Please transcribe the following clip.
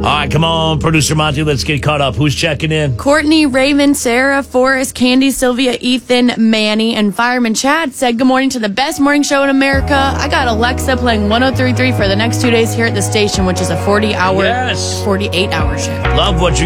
right, come on, producer Monty, let's get caught up. Who's checking in? Courtney, Raven, Sarah, Forrest, Candy, Sylvia, Ethan, Manny, and Fireman Chad said good morning to the best morning show in America. I got Alexa playing 103.3 for the next 2 days here at the station, which is a 48-hour shift. Love what you